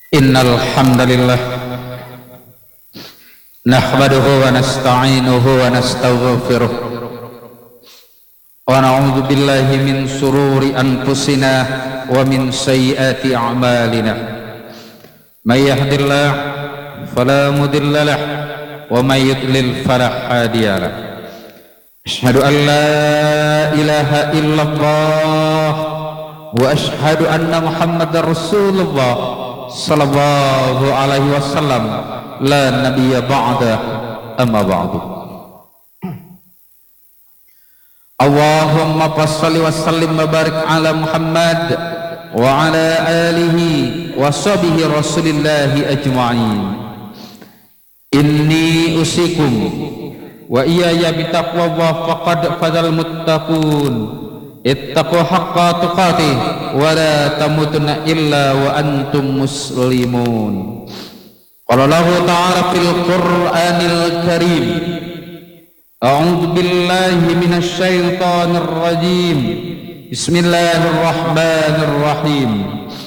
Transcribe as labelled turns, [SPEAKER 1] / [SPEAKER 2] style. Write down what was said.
[SPEAKER 1] Innal hamdalillah nahmaduhu wa nasta'inuhu wa nastaghfiruh wa na'udzu billahi min sururi anfusina wa min sayyiati a'malina. May yahdihillahu fala mudilla lahu wa may yudlil fala hadiya lahu. Asyhadu an la ilaha illallah wa asyhadu anna Muhammadar Rasulullah sallallahu alaihi wasallam la nabiyya ba'da amma ba'du. Allahumma shalli wa sallim wa barik ala Muhammad wa ala alihi wa sahbihi rasulillahi ajma'in. Inni usikum wa iyaya bitaqwallah faqad fazal muttaqun. Ittaqu haqqa tuqatih wa la tamutunna illa wa antum muslimun. Qala Allahu ta'ala fil Qur'anil Karim, a'udzu billahi minasy syaithanir rajim. Bismillahirrahmanirrahim.